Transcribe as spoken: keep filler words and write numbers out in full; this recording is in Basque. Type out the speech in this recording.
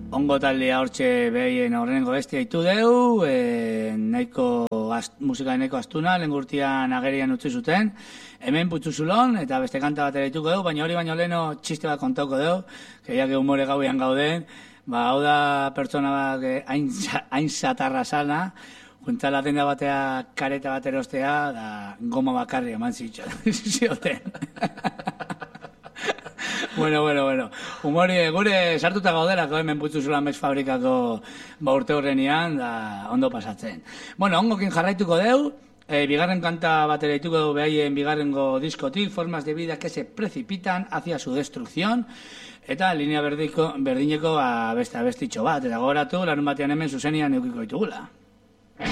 Ongo taldea hortxe behien horrengo bestia itu deu, e, nahiko ast, musika nahiko astuna, lengurtian agerian utzi zuten, hemen putzuzulon, eta beste kanta bat ere dituko deu, baina hori baino leno txiste bat kontauko deu, keiak humore gauian gauden, ba, hau da pertsona bat hain, hain satarra sana, juntzala tenda batea kareta bat erostea, da goma bakarri eman zioten. Bueno, bueno, bueno. Humori, gure sartuta gauderako hemen putzuzulan bez fabrikako ba urte horrenian, da ondo pasatzen. Bueno, ongokin jarraituko deu, e, bigarren kanta batera dituko deu behaien bigarrengo diskotik, formas de vida que se precipitan hacia su destrucción, eta linea berdiko, berdineko ba, beste abestitxo bat, eta gogoratu, larun batean hemen zuzenian eukiko ditugula.